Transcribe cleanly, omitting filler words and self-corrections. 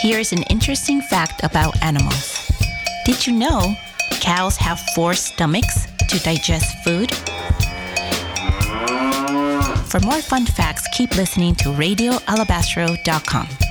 Here's an interesting fact about animals. Did you know cows have 4 stomachs to digest food? For more fun facts, keep listening to radioalabastro.com.